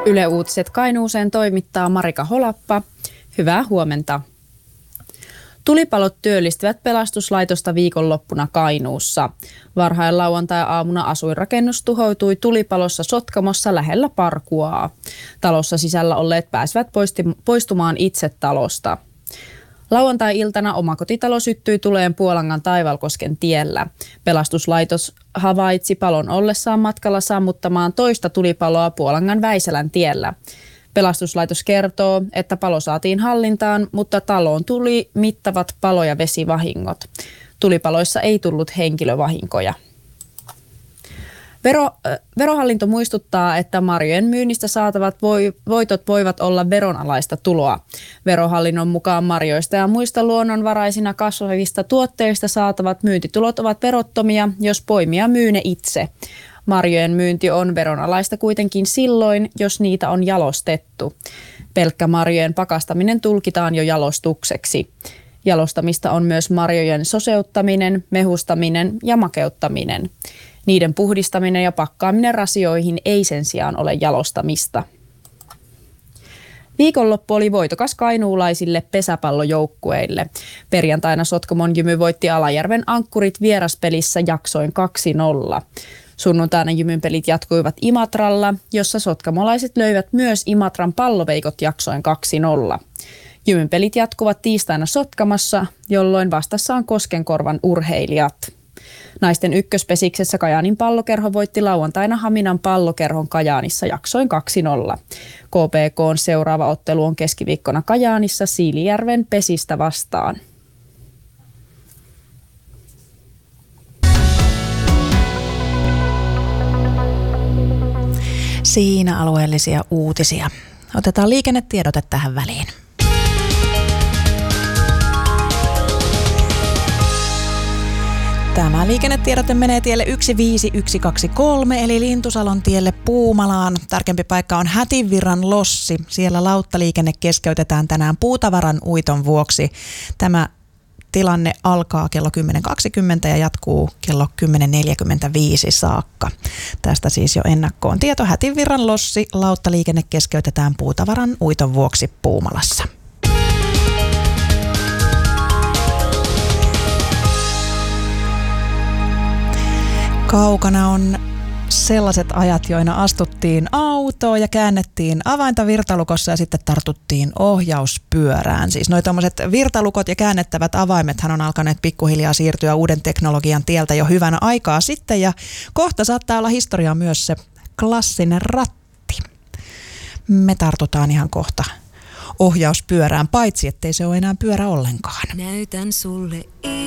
Yle Uutiset Kainuuseen toimittaa Marika Holappa. Hyvää huomenta. Tulipalot työllistivät pelastuslaitosta viikonloppuna Kainuussa. Varhain lauantai-aamuna asuinrakennus tuhoutui tulipalossa Sotkamossa lähellä Parkuaa. Talossa sisällä olleet pääsivät poistumaan itse talosta. Lauantai-iltana omakotitalo syttyi tuleen Puolangan Taivalkosken tiellä. Pelastuslaitos havaitsi palon ollessaan matkalla sammuttamaan toista tulipaloa Puolangan Väisälän tiellä. Pelastuslaitos kertoo, että palo saatiin hallintaan, mutta taloon tuli mittavat palo- ja vesivahingot. Tulipaloissa ei tullut henkilövahinkoja. Verohallinto muistuttaa, että marjojen myynnistä saatavat voitot voivat olla veronalaista tuloa. Verohallinnon mukaan marjoista ja muista luonnonvaraisina kasvavista tuotteista saatavat myyntitulot ovat verottomia, jos poimija myy ne itse. Marjojen myynti on veronalaista kuitenkin silloin, jos niitä on jalostettu. Pelkkä marjojen pakastaminen tulkitaan jo jalostukseksi. Jalostamista on myös marjojen soseuttaminen, mehustaminen ja makeuttaminen. Niiden puhdistaminen ja pakkaaminen rasioihin ei sen sijaan ole jalostamista. Viikonloppu oli voitokas kainuulaisille pesäpallojoukkueille. Perjantaina Sotkamon Jymy voitti Alajärven Ankkurit vieraspelissä jaksoin 2-0. Sunnuntaina Jymyn pelit jatkuivat Imatralla, jossa sotkamolaiset löivät myös Imatran palloveikot jaksoin 2-0. Jymyn pelit jatkuvat tiistaina Sotkamassa, jolloin vastassa on Koskenkorvan urheilijat. Naisten ykköspesiksessä Kajaanin pallokerho voitti lauantaina Haminan pallokerhon Kajaanissa jaksoin 2-0. KPK:n seuraava ottelu on keskiviikkona Kajaanissa Siilijärven Pesistä vastaan. Siinä alueellisia uutisia. Otetaan liikennetiedote tähän väliin. Tämä liikennetiedote menee tielle 15123 eli Lintusalon tielle Puumalaan. Tarkempi paikka on Hätinvirran lossi. Siellä lauttaliikenne keskeytetään tänään puutavaran uiton vuoksi. Tämä tilanne alkaa kello 10.20 ja jatkuu kello 10.45 saakka. Tästä siis jo ennakkoon tieto. Hätinvirran lossi. Lauttaliikenne keskeytetään puutavaran uiton vuoksi Puumalassa. Kaukana on sellaiset ajat, joina astuttiin autoon ja käännettiin avainta virtalukossa ja sitten tartuttiin ohjauspyörään. Siis noi tommoset virtalukot ja käännettävät avaimethan on alkaneet pikkuhiljaa siirtyä uuden teknologian tieltä jo hyvänä aikaa sitten ja kohta saattaa olla historiaa myös se klassinen ratti. Me tartutaan ihan kohta ohjauspyörään, paitsi ettei se ole enää pyörä ollenkaan. Näytän sulle